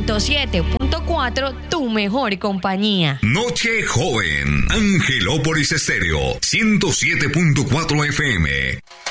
107.4, tu mejor compañía. Noche joven, Angelópolis Estéreo, 107.4 FM.